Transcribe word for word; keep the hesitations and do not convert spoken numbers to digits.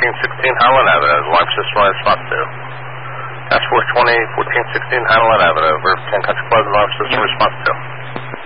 fourteen sixteen Highland Avenue. Alarm system on response to. Task Force twenty, fourteen sixteen Highland Avenue. River ten Country Club, alarm system response to.